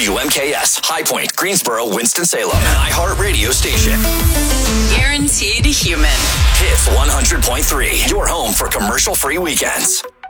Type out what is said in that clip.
WMKS, High Point, Greensboro, Winston-Salem, an iHeartRadio station. Guaranteed human. Hits 100.3, your home for commercial-free weekends.